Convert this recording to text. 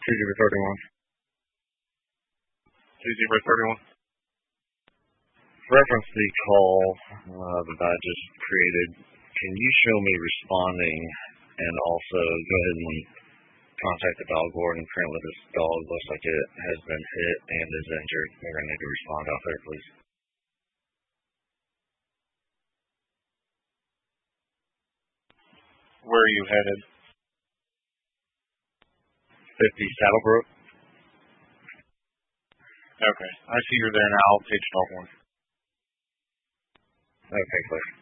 2-0-31. 2-0-31. Reference the call that I just created. Can you show me responding and also go ahead and contact the dog warden? Currently this dog looks like it has been hit and is injured. We're going to need to respond out there, please. Where are you headed? 50 Saddlebrook. Okay. I see you're there now. I'll page dog one. Okay, clear.